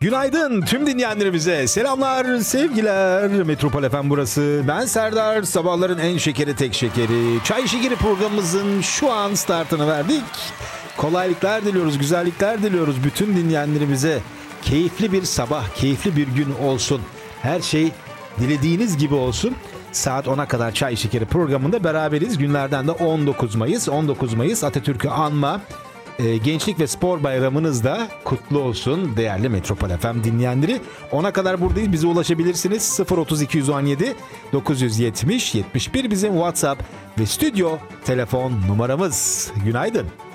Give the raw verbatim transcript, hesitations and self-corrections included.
Günaydın tüm dinleyenlerimize. Selamlar, sevgiler. Metropol F M burası. Ben Serdar. Sabahların en şekeri tek şekeri. Çay Şekeri programımızın şu an startını verdik. Kolaylıklar diliyoruz, güzellikler diliyoruz bütün dinleyenlerimize. Keyifli bir sabah, keyifli bir gün olsun. Her şey dilediğiniz gibi olsun. Saat ona kadar Çay Şekeri programında beraberiz. Günlerden de on dokuz Mayıs. on dokuz Mayıs Atatürk'ü anma. Ee, Gençlik ve Spor Bayramınız da kutlu olsun değerli Metropol F M dinleyenleri. Ona kadar buradayız. Bize ulaşabilirsiniz. sıfır otuz iki on yedi dokuz yetmiş yetmiş bir bizim WhatsApp ve stüdyo telefon numaramız. Günaydın.